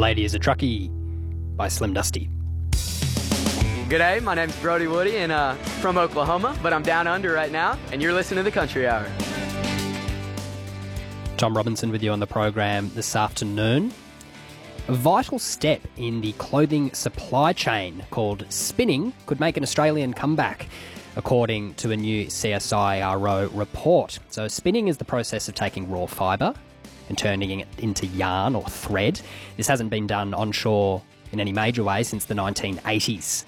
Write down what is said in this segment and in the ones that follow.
Lady is a Truckie by Slim Dusty. G'day, my name's Brody Woody and from Oklahoma, but I'm down under right now, and you're listening to The Country Hour. Tom Robinson with you on the program this afternoon. A vital step in the clothing supply chain called spinning could make an Australian comeback, according to a new CSIRO report. So spinning is the process of taking raw fibre and turning it into yarn or thread. This hasn't been done onshore in any major way since the 1980s.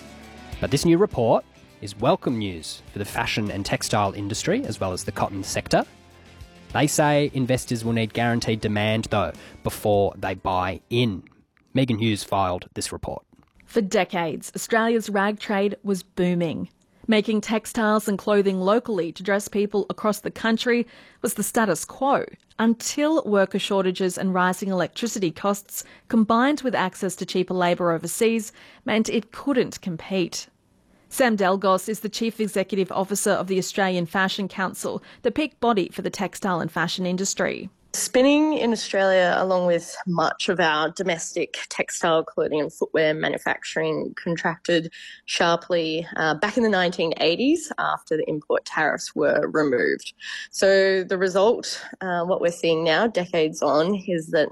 But this new report is welcome news for the fashion and textile industry as well as the cotton sector. They say investors will need guaranteed demand, though, before they buy in. Megan Hughes filed this report. For decades, Australia's rag trade was booming. Making textiles and clothing locally to dress people across the country was the status quo, until worker shortages and rising electricity costs, combined with access to cheaper labour overseas, meant it couldn't compete. Sam Delgos is the Chief Executive Officer of the Australian Fashion Council, the peak body for the textile and fashion industry. Spinning in Australia, along with much of our domestic textile, clothing and footwear manufacturing, contracted sharply back in the 1980s after the import tariffs were removed. So the result, what we're seeing now, decades on, is that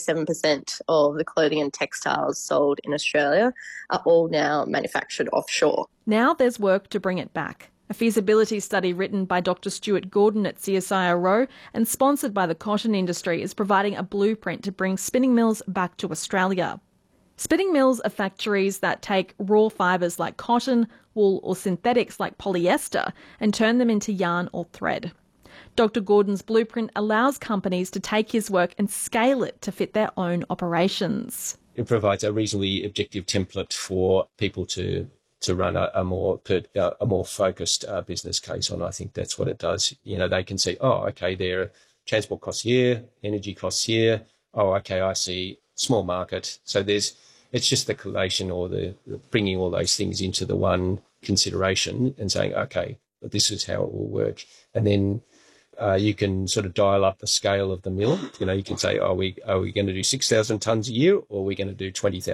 97% of the clothing and textiles sold in Australia are all now manufactured offshore. Now there's work to bring it back. A feasibility study written by Dr Stuart Gordon at CSIRO and sponsored by the cotton industry is providing a blueprint to bring spinning mills back to Australia. Spinning mills are factories that take raw fibres like cotton, wool or synthetics like polyester and turn them into yarn or thread. Dr Gordon's blueprint allows companies to take his work and scale it to fit their own operations. It provides a reasonably objective template for people to run a more focused business case on. I think that's what it does. You know, they can see, oh, okay, there are transport costs here, energy costs here. Oh, okay, I see small market. So it's just the collation or the bringing all those things into the one consideration and saying, okay, this is how it will work. And then you can sort of dial up the scale of the mill. You know, you can say, are we going to do 6,000 tonnes a year or are we going to do 20,000